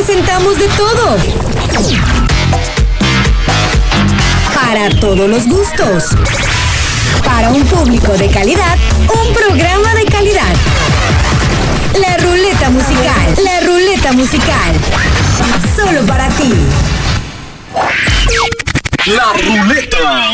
presentamos de todo. Para todos los gustos. Para un público de calidad, un programa de calidad. La Ruleta Musical. La Ruleta Musical. Solo para ti. La Ruleta.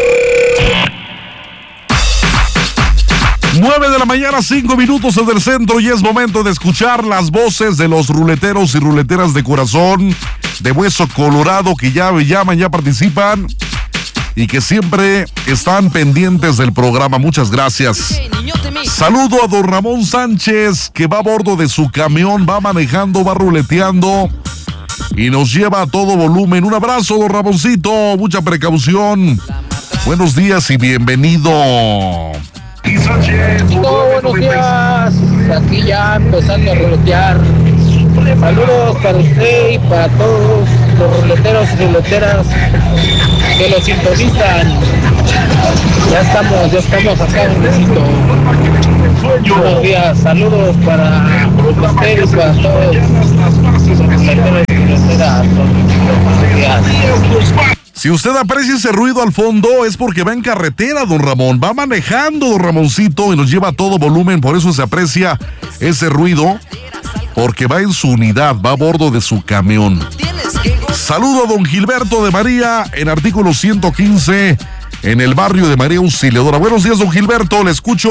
9 de la mañana, 5 minutos en el centro, y es momento de escuchar las voces de los ruleteros y ruleteras de corazón, de hueso colorado, que ya llaman, ya participan y que siempre están pendientes del programa. Muchas gracias. Saludo a don Ramón Sánchez, que va a bordo de su camión, va manejando, va ruleteando y nos lleva a todo volumen. Un abrazo, don Ramoncito, mucha precaución. Buenos días y bienvenido. Buenos días, aquí ya empezando a ruletear. Saludos para usted y para todos los ruleteros y ruleteras que lo sintonizan. Ya estamos acá en Luisito. Buenos días, saludos para usted y para todos los ruleteros y ruleteras. Buenos días. Si usted aprecia ese ruido al fondo, es porque va en carretera, don Ramón. Va manejando, don Ramoncito, y nos lleva a todo volumen. Por eso se aprecia ese ruido, porque va en su unidad, va a bordo de su camión. Saludo a don Gilberto de María, en artículo 115, en el barrio de María Auxiliadora. Buenos días, don Gilberto, le escucho.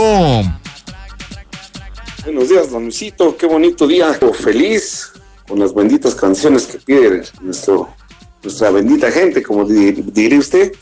Buenos días, don Luisito. Qué bonito día. Feliz con las benditas canciones que pide nuestra bendita gente, como diría usted.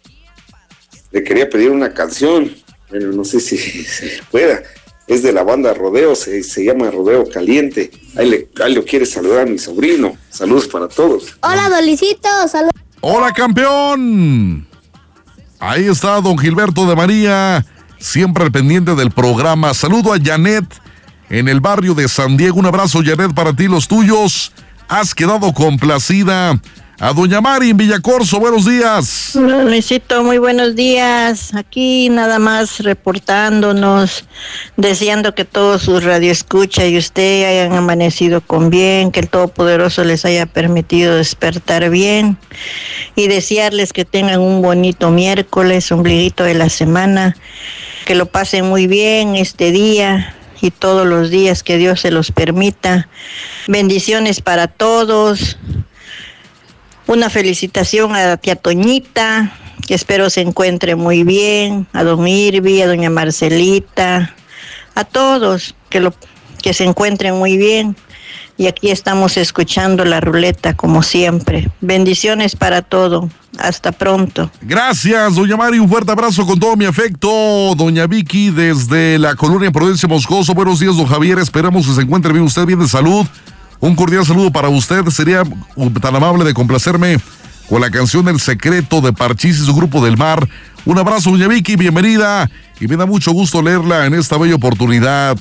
Le quería pedir una canción, bueno, no sé si se pueda. Es de la banda Rodeo, se llama Rodeo Caliente. Ahí lo quiere saludar a mi sobrino. Saludos para todos. Hola, Dolicito, saludos. ¡Hola, campeón! Ahí está don Gilberto de María, siempre al pendiente del programa. Saludo a Janet en el barrio de San Diego. Un abrazo, Janet, para ti, los tuyos. Has quedado complacida. A doña Mari en Villacorso, buenos días. Luisito, muy buenos días. Aquí nada más reportándonos, deseando que todos sus radioescuchas y usted hayan amanecido con bien, que el Todopoderoso les haya permitido despertar bien y desearles que tengan un bonito miércoles, ombliguito de la semana, que lo pasen muy bien este día y todos los días que Dios se los permita. Bendiciones para todos. Una felicitación a tía Toñita, que espero se encuentre muy bien, a don Irvi, a doña Marcelita, a todos que se encuentren muy bien. Y aquí estamos escuchando la ruleta como siempre. Bendiciones para todo. Hasta pronto. Gracias, doña Mari. Un fuerte abrazo con todo mi afecto. Doña Vicky desde la colonia Prudencia Moscoso. Buenos días, don Javier. Esperamos que se encuentre bien usted, bien de salud. Un cordial saludo para usted. Sería tan amable de complacerme con la canción El Secreto de Parchís y su Grupo del Mar. Un abrazo, doña Vicky, bienvenida. Y me da mucho gusto leerla en esta bella oportunidad.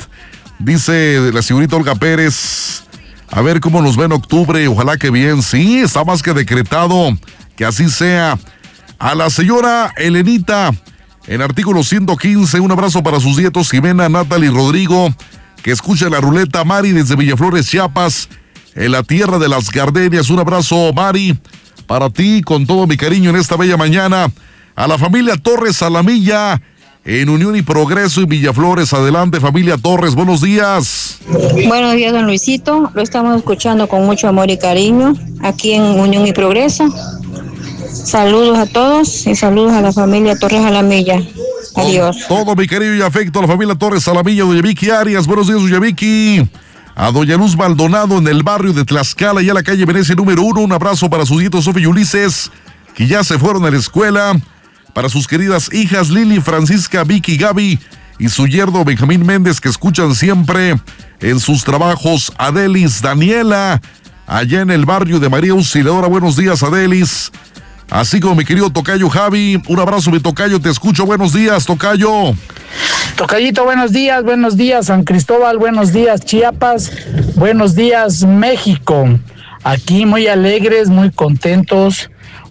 Dice la señorita Olga Pérez, a ver cómo nos ve en octubre. Ojalá que bien. Sí, está más que decretado. Que así sea. A la señora Elenita, en artículo 115, un abrazo para sus nietos Jimena, Natalie y Rodrigo, que escucha la ruleta. Mari desde Villaflores, Chiapas, en la tierra de las gardenias. Un abrazo, Mari, para ti, con todo mi cariño en esta bella mañana. A la familia Torres Alamilla, en Unión y Progreso y Villaflores. Adelante, familia Torres, buenos días. Buenos días, don Luisito. Lo estamos escuchando con mucho amor y cariño aquí en Unión y Progreso. Saludos a todos y saludos a la familia Torres Alamilla. Adiós. Con todo mi cariño y afecto a la familia Torres Alamilla, doña Vicky Arias. Buenos días, doña Vicky. A doña Luz Maldonado en el barrio de Tlaxcala y a la calle Venecia número 1. Un abrazo para sus nietos Sofía y Ulises, que ya se fueron a la escuela. Para sus queridas hijas Lili, Francisca, Vicky, Gaby y su yerno Benjamín Méndez, que escuchan siempre en sus trabajos. Adelis, Daniela, allá en el barrio de María Auxiliadora. Buenos días, Adelis. Así como mi querido tocayo Javi. Un abrazo, mi tocayo, te escucho. Buenos días, tocayo. Tocayito, buenos días, San Cristóbal, buenos días, Chiapas, buenos días, México. Aquí muy alegres, muy contentos,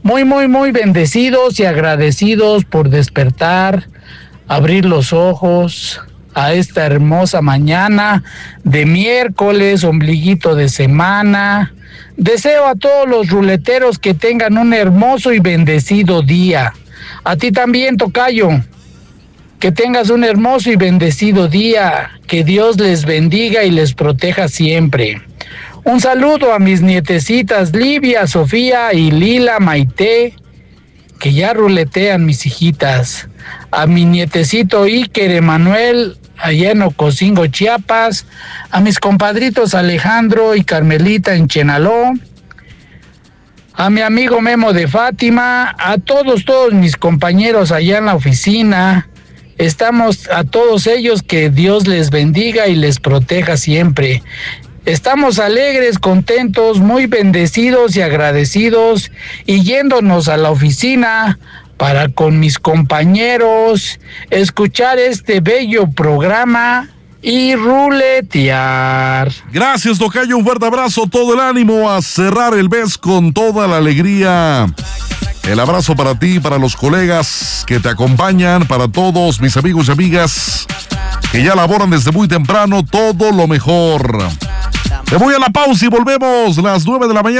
muy bendecidos y agradecidos por despertar, abrir los ojos, a esta hermosa mañana de miércoles, ombliguito de semana. Deseo a todos los ruleteros que tengan un hermoso y bendecido día. A ti también, tocayo, que tengas un hermoso y bendecido día. Que Dios les bendiga y les proteja siempre. Un saludo a mis nietecitas Livia, Sofía y Lila Maite, que ya ruletean mis hijitas. A mi nietecito Iker Emanuel, allá en Ocosingo, Chiapas. A mis compadritos Alejandro y Carmelita en Chenaló. A mi amigo Memo de Fátima. A todos mis compañeros allá en la oficina. Estamos a todos ellos, que Dios les bendiga y les proteja siempre. Estamos alegres, contentos, muy bendecidos y agradecidos, y yéndonos a la oficina para con mis compañeros escuchar este bello programa y ruletear. Gracias, tocayo, un fuerte abrazo, todo el ánimo a cerrar el mes con toda la alegría. El abrazo para ti, para los colegas que te acompañan, para todos mis amigos y amigas que ya laboran desde muy temprano, todo lo mejor. Me voy a la pausa y volvemos las 9 de la mañana.